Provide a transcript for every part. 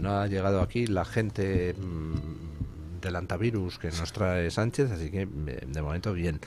no ha llegado aquí la gente del antivirus que nos trae Sánchez, así que de momento bien.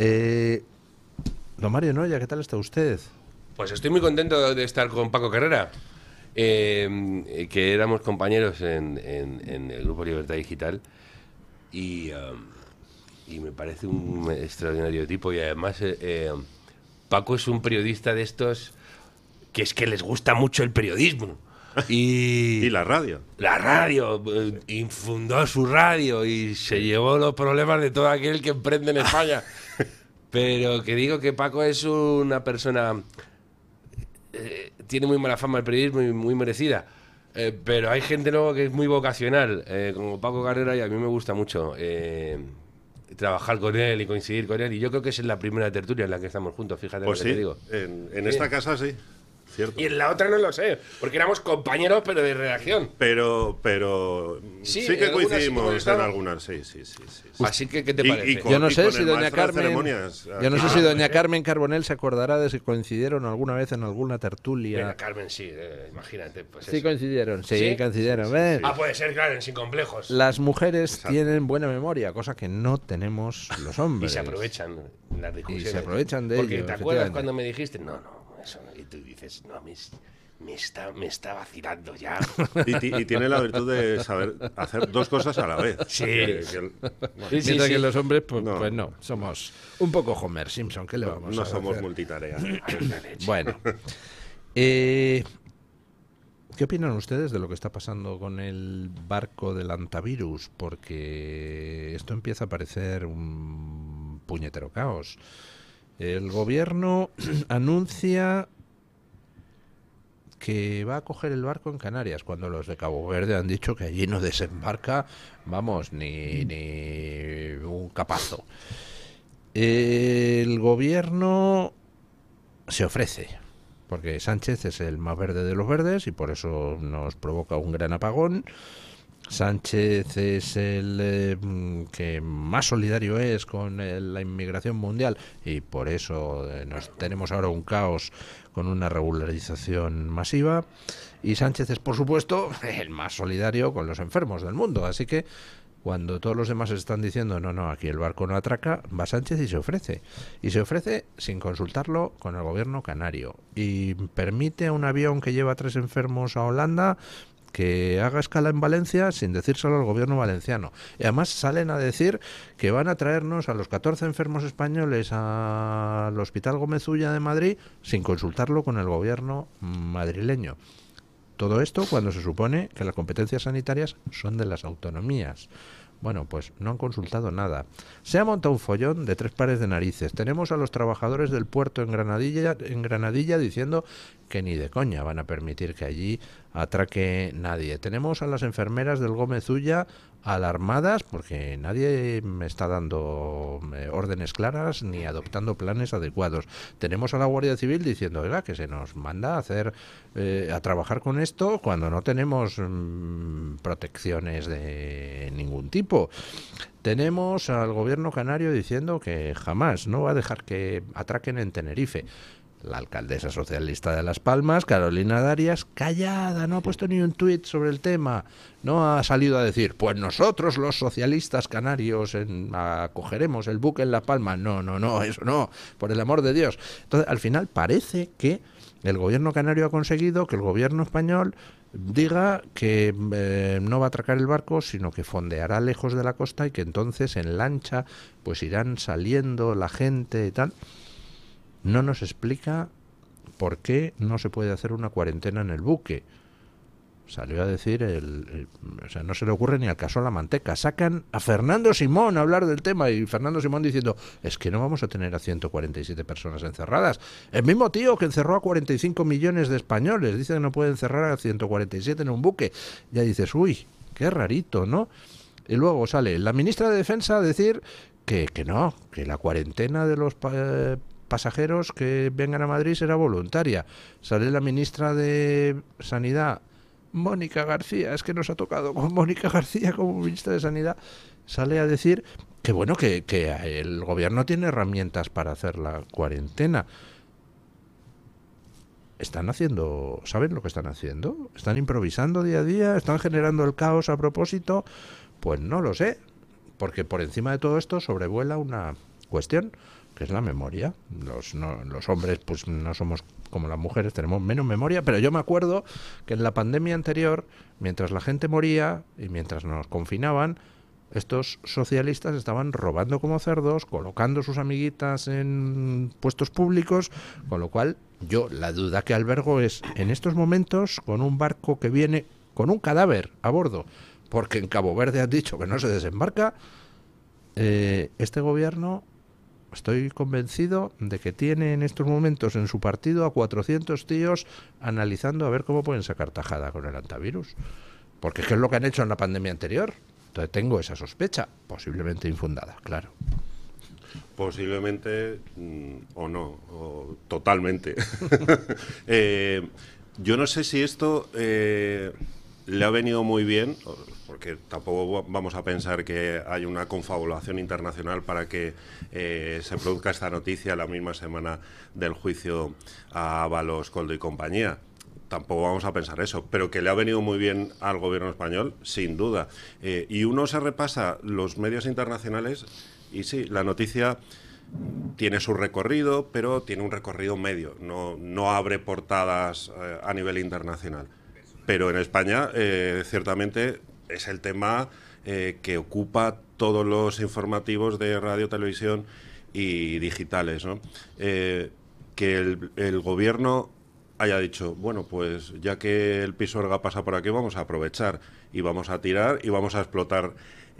Don Mario Noya, ¿qué tal está usted? Pues estoy muy contento de estar con Paco Carrera, que éramos compañeros en el Grupo Libertad Digital y me parece un extraordinario tipo y además Paco es un periodista de estos que es que les gusta mucho el periodismo. Y la radio. La radio, y fundó su radio y se llevó los problemas de todo aquel que emprende en España. Pero que digo que Paco es una persona... tiene muy mala fama el periodismo y muy merecida. Pero hay gente luego que es muy vocacional, como Paco Carrera, y a mí me gusta mucho trabajar con él y coincidir con él. Y yo creo que esa es la primera tertulia en la que estamos juntos, fíjate pues lo que sí, te digo. En esta casa sí. Cierto. Y en la otra no lo sé, porque éramos compañeros, pero de redacción. Pero Sí, sí que en algunas sí que hemos coincidimos en estado. algunas, sí. Así que, ¿qué te Y parece? con- Yo no y sé con si el doña maestro de Carmen, ceremonias, yo no sé aquí. si doña Carmen Carbonell se acordará de si coincidieron alguna vez en alguna tertulia. Venga, Carmen, sí, imagínate. Pues Sí eso. coincidieron, sí, ¿Sí? coincidieron. ¿Ves? Ah, puede ser, claro, en Sin Complejos. Las mujeres Exacto. tienen buena memoria, cosa que no tenemos los hombres. Y se aprovechan las discusiones. Y se aprovechan de Porque ello, ¿te acuerdas efectivamente. cuando me dijiste? No, eso no. Y tú dices, no, me está vacilando ya. Y tiene la virtud de saber hacer dos cosas a la vez. Sí. Bueno, Sí, Mientras que sí. los hombres, pues No. pues no, somos un poco Homer Simpson, ¿qué le vamos no a somos hacer? multitarea. Bueno, ¿qué opinan ustedes de lo que está pasando con el barco del antivirus? Porque esto empieza a parecer un puñetero caos. El gobierno anuncia que va a coger el barco en Canarias, cuando los de Cabo Verde han dicho que allí no desembarca, vamos, ni un capazo. El gobierno se ofrece, porque Sánchez es el más verde de los verdes y por eso nos provoca un gran apagón. Sánchez es el que más solidario es con la inmigración mundial y por eso tenemos ahora un caos con una regularización masiva. Y Sánchez es, por supuesto, el más solidario con los enfermos del mundo. Así que cuando todos los demás están diciendo no, aquí el barco no atraca, va Sánchez y se ofrece. Y se ofrece sin consultarlo con el gobierno canario. Y permite a un avión que lleva 3 enfermos a Holanda que haga escala en Valencia sin decírselo al gobierno valenciano. Y además salen a decir que van a traernos a los 14 enfermos españoles al Hospital Gómez Ulla de Madrid sin consultarlo con el gobierno madrileño. Todo esto cuando se supone que las competencias sanitarias son de las autonomías. Bueno, pues no han consultado nada. Se ha montado un follón de 3 pares de narices. Tenemos a los trabajadores del puerto en Granadilla diciendo que ni de coña van a permitir que allí atraque nadie. Tenemos a las enfermeras del Gómez Ulla alarmadas porque nadie me está dando órdenes claras ni adoptando planes adecuados. Tenemos a la Guardia Civil diciendo, oiga, que se nos manda a hacer a trabajar con esto cuando no tenemos protecciones de ningún tipo. Tenemos al gobierno canario diciendo que jamás no va a dejar que atraquen en Tenerife. La alcaldesa socialista de Las Palmas, Carolina Darias, callada, no ha puesto ni un tuit sobre el tema, no ha salido a decir, pues nosotros los socialistas canarios acogeremos el buque en La Palma. No, eso no, por el amor de Dios. Entonces, al final parece que el gobierno canario ha conseguido que el gobierno español diga que no va a atracar el barco, sino que fondeará lejos de la costa y que entonces en lancha pues irán saliendo la gente y tal. No nos explica por qué no se puede hacer una cuarentena en el buque. Salió a decir, o sea, no se le ocurre ni al caso a la manteca. Sacan a Fernando Simón a hablar del tema y Fernando Simón diciendo, es que no vamos a tener a 147 personas encerradas. El mismo tío que encerró a 45 millones de españoles dice que no puede encerrar a 147 en un buque. Ya dices, uy, qué rarito, ¿no? Y luego sale la ministra de Defensa a decir que no, que la cuarentena de los pasajeros que vengan a Madrid será voluntaria. Sale la ministra de Sanidad, Mónica García, es que nos ha tocado con Mónica García como ministra de Sanidad, sale a decir que bueno, que el gobierno tiene herramientas para hacer la cuarentena. ¿saben lo que están haciendo? ¿Están improvisando día a día? ¿Están generando el caos a propósito? Pues no lo sé, porque por encima de todo esto sobrevuela una cuestión, que es la memoria. Los hombres pues no somos como las mujeres, tenemos menos memoria, pero yo me acuerdo que en la pandemia anterior, mientras la gente moría y mientras nos confinaban, estos socialistas estaban robando como cerdos, colocando sus amiguitas en puestos públicos, con lo cual yo la duda que albergo es, en estos momentos, con un barco que viene con un cadáver a bordo, porque en Cabo Verde han dicho que no se desembarca, este gobierno, estoy convencido de que tiene en estos momentos en su partido a 400 tíos analizando a ver cómo pueden sacar tajada con el antivirus. Porque es que es lo que han hecho en la pandemia anterior. Entonces tengo esa sospecha, posiblemente infundada, claro. Posiblemente o no, o totalmente. Yo no sé si esto le ha venido muy bien, porque tampoco vamos a pensar que hay una confabulación internacional para que se produzca esta noticia la misma semana del juicio a Ábalos, Koldo y compañía. Tampoco vamos a pensar eso, pero que le ha venido muy bien al gobierno español, sin duda. Y uno se repasa los medios internacionales y sí, la noticia tiene su recorrido, pero tiene un recorrido medio, no abre portadas a nivel internacional. Pero en España, ciertamente, es el tema que ocupa todos los informativos de radio, televisión y digitales, ¿no? Que el gobierno haya dicho, bueno, pues ya que el Pisuerga pasa por aquí, vamos a aprovechar y vamos a tirar y vamos a explotar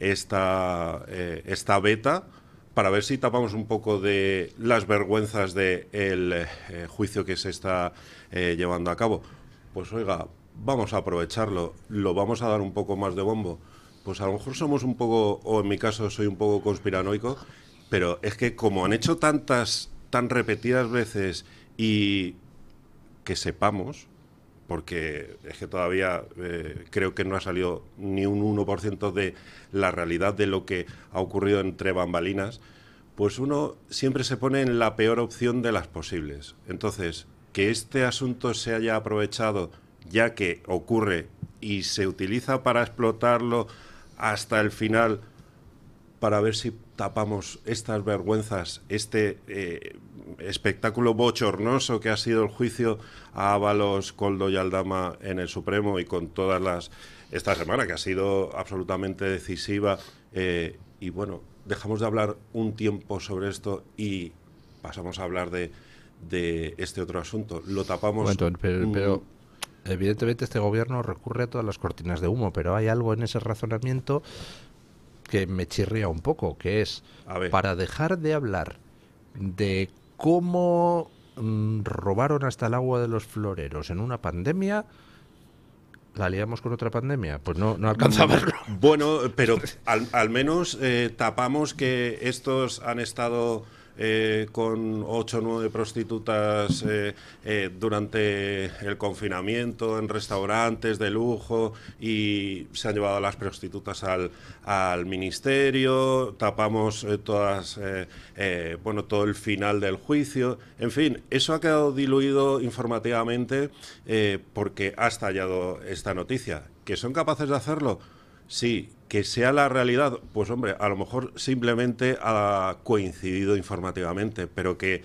esta beta para ver si tapamos un poco de las vergüenzas del juicio que se está llevando a cabo. Pues oiga, vamos a aprovecharlo, lo vamos a dar un poco más de bombo. Pues a lo mejor somos un poco, o en mi caso soy un poco conspiranoico, pero es que como han hecho tan repetidas veces y que sepamos, porque es que todavía creo que no ha salido ni un 1% de la realidad de lo que ha ocurrido entre bambalinas, pues uno siempre se pone en la peor opción de las posibles. Entonces, que este asunto se haya aprovechado, ya que ocurre y se utiliza para explotarlo hasta el final, para ver si tapamos estas vergüenzas, este espectáculo bochornoso que ha sido el juicio a Ábalos, Koldo y Aldama en el Supremo, y con todas esta semana que ha sido absolutamente decisiva, y bueno, dejamos de hablar un tiempo sobre esto y pasamos a hablar de este otro asunto. Lo tapamos. Bueno, pero evidentemente este gobierno recurre a todas las cortinas de humo, pero hay algo en ese razonamiento que me chirría un poco, que es, para dejar de hablar de cómo robaron hasta el agua de los floreros en una pandemia, ¿la liamos con otra pandemia? Pues no alcanza a verlo. Bueno, pero al menos tapamos que estos han estado con 8 o 9 prostitutas durante el confinamiento en restaurantes de lujo, y se han llevado a las prostitutas al ministerio. Tapamos todo el final del juicio. En fin, eso ha quedado diluido informativamente porque ha estallado esta noticia. ¿Que son capaces de hacerlo? Sí. Que sea la realidad, pues hombre, a lo mejor simplemente ha coincidido informativamente, pero que,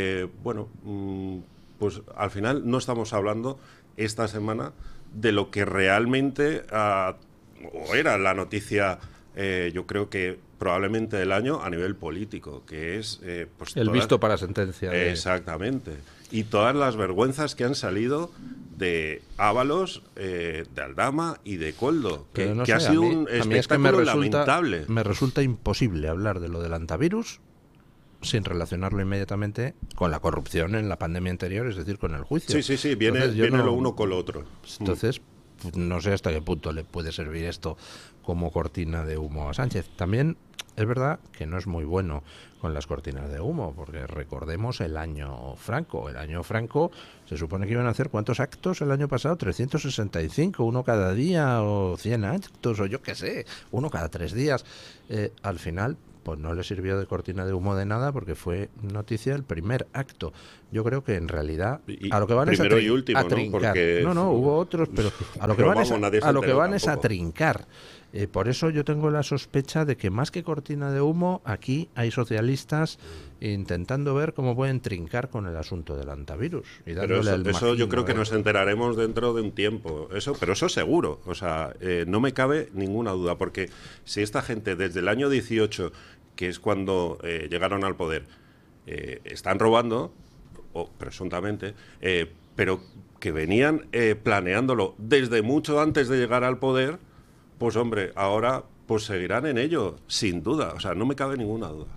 pues al final no estamos hablando esta semana de lo que realmente o era la noticia, yo creo que probablemente del año a nivel político, que es... pues el visto para sentencia. Exactamente. Y todas las vergüenzas que han salido de Ábalos, de Aldama y de Koldo, que ha sido un espectáculo lamentable. Me resulta imposible hablar de lo del antivirus sin relacionarlo inmediatamente con la corrupción en la pandemia anterior, es decir, con el juicio. Sí, viene lo uno con lo otro. Entonces, no sé hasta qué punto le puede servir esto como cortina de humo a Sánchez. También es verdad que no es muy bueno con las cortinas de humo, porque recordemos el año Franco. El año Franco se supone que iban a hacer ¿cuántos actos el año pasado? 365, uno cada día, o 100 actos, o yo qué sé, uno cada 3 días. Al final, pues no le sirvió de cortina de humo de nada, porque fue noticia el primer acto. yo creo que en realidad Y a lo que van es primero y último, a ¿no? trincar. Porque No, hubo otros, pero a lo que pero van, vamos, nadie se a lo que enteró van es a tampoco. trincar. Por eso yo tengo la sospecha de que más que cortina de humo, aquí hay socialistas intentando ver cómo pueden trincar con el asunto del antivirus. Y Pero dándole el eso yo majino, creo que nos enteraremos dentro de un tiempo. Pero eso seguro. O sea, no me cabe ninguna duda. Porque si esta gente desde el año 18, que es cuando llegaron al poder, están robando, o presuntamente, pero que venían planeándolo desde mucho antes de llegar al poder, pues hombre, ahora pues seguirán en ello, sin duda. O sea, no me cabe ninguna duda.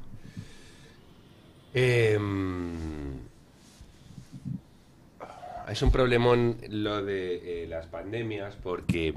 Es un problemón lo de las pandemias porque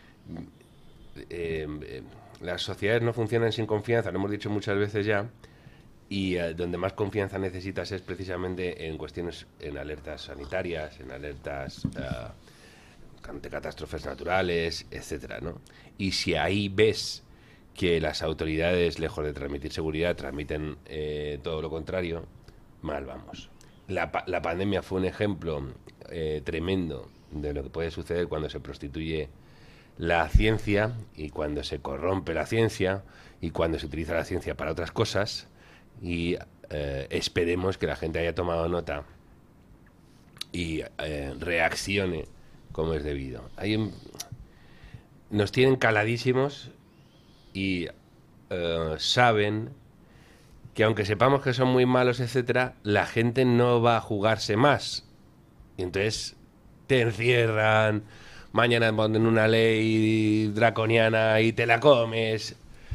las sociedades no funcionan sin confianza, lo hemos dicho muchas veces ya, y donde más confianza necesitas es precisamente en cuestiones, en alertas sanitarias, en alertas ante catástrofes naturales, etcétera, ¿no? Y si ahí ves que las autoridades, lejos de transmitir seguridad, transmiten todo lo contrario, mal vamos. La pandemia fue un ejemplo tremendo de lo que puede suceder cuando se prostituye la ciencia y cuando se corrompe la ciencia y cuando se utiliza la ciencia para otras cosas, y esperemos que la gente haya tomado nota y reaccione como es debido. Nos tienen caladísimos y saben que aunque sepamos que son muy malos, etcétera, la gente no va a jugarse más. Y entonces te encierran, mañana ponen una ley draconiana y te la comes.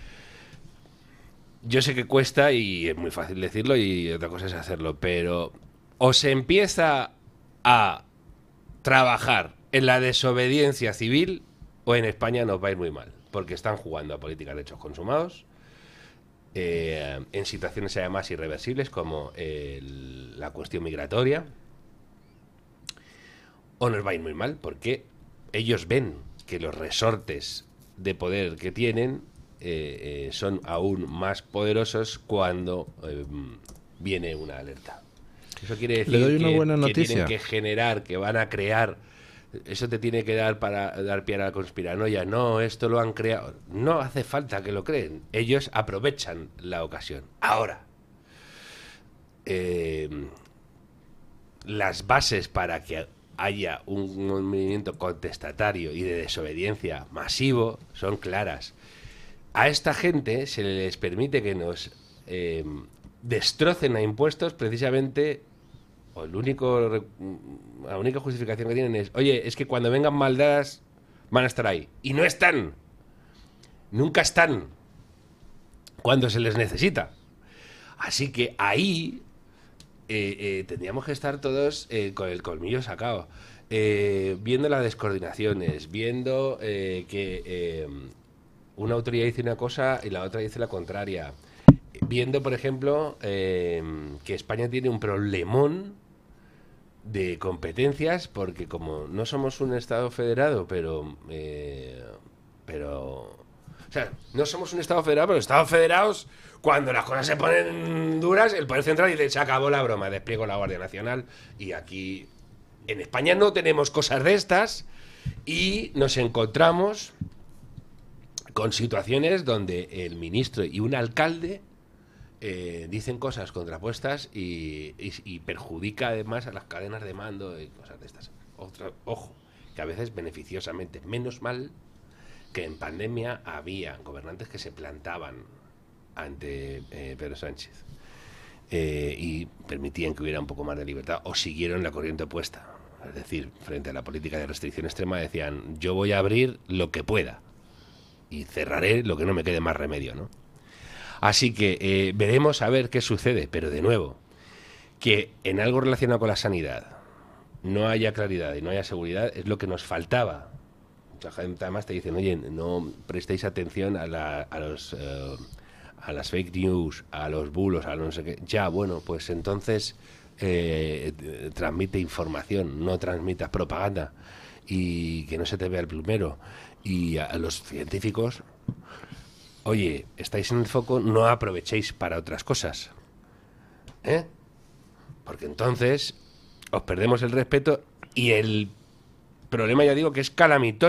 Yo sé que cuesta y es muy fácil decirlo y otra cosa es hacerlo, pero o se empieza a trabajar en la desobediencia civil o en España nos va a ir muy mal, porque están jugando a políticas de hechos consumados, en situaciones además irreversibles como la cuestión migratoria, o nos va a ir muy mal porque ellos ven que los resortes de poder que tienen son aún más poderosos cuando viene una alerta. Eso quiere decir Le doy una buena que noticia. tienen que generar, que van a crear. Eso te tiene que dar para dar pie a la conspiranoia. No, esto lo han creado. No hace falta que lo creen. Ellos aprovechan la ocasión. Ahora, las bases para que haya un movimiento contestatario y de desobediencia masivo son claras. A esta gente se les permite que nos destrocen a impuestos precisamente, o la única justificación que tienen es, oye, es que cuando vengan maldadas van a estar ahí. Y no están. Nunca están. Cuando se les necesita. Así que ahí tendríamos que estar todos con el colmillo sacado. Viendo las descoordinaciones, viendo que una autoridad dice una cosa y la otra dice la contraria. Viendo, por ejemplo, que España tiene un problemón de competencias, porque como no somos un Estado federado, pero o sea, no somos un Estado federado, pero Estados federados, cuando las cosas se ponen duras, el Poder Central dice, se acabó la broma, despliego la Guardia Nacional, y aquí en España no tenemos cosas de estas, y nos encontramos con situaciones donde el ministro y un alcalde dicen cosas contrapuestas y perjudica además a las cadenas de mando y cosas de estas. Ojo, que a veces beneficiosamente, menos mal que en pandemia había gobernantes que se plantaban ante Pedro Sánchez y permitían que hubiera un poco más de libertad o siguieron la corriente opuesta. Es decir, frente a la política de restricción extrema decían, yo voy a abrir lo que pueda y cerraré lo que no me quede más remedio, ¿no? Así que veremos a ver qué sucede, pero de nuevo, que en algo relacionado con la sanidad no haya claridad y no haya seguridad es lo que nos faltaba. Mucha gente además te dicen, oye, no prestéis atención a las fake news, a los bulos, a los no sé qué. Ya, bueno, pues entonces transmite información, no transmitas propaganda y que no se te vea el plumero. Y a los científicos, oye, estáis en el foco, no aprovechéis para otras cosas. Porque entonces os perdemos el respeto y el problema, ya digo, que es calamitoso.